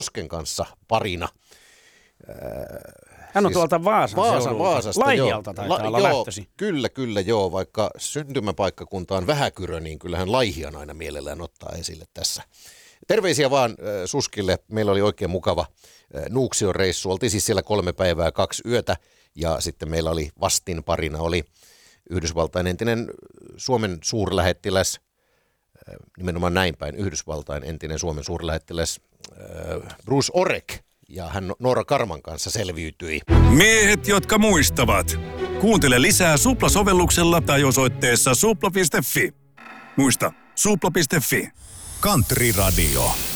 Susken kanssa parina. Hän on tuolta Vaasasta. Laihialta taitaa olla lähtösi. Kyllä joo. Vaikka syntymäpaikkakunta on Vähäkyrö, niin kyllähän Laihian aina mielellään ottaa esille tässä. Terveisiä vaan Suskille. Meillä oli oikein mukava Nuuksion reissu. Oltiin siis siellä 3 päivää 2 yötä ja sitten meillä oli vastinparina oli Yhdysvaltain entinen Suomen suurlähettiläs, nimenomaan näin päin, Yhdysvaltain entinen Suomen suurlähettiläs Bruce Orek. Ja hän Noora Karman kanssa selviytyi. Miehet, jotka muistavat. Kuuntele lisää Supla-sovelluksella tai osoitteessa supla.fi. Muista, supla.fi. Country Radio.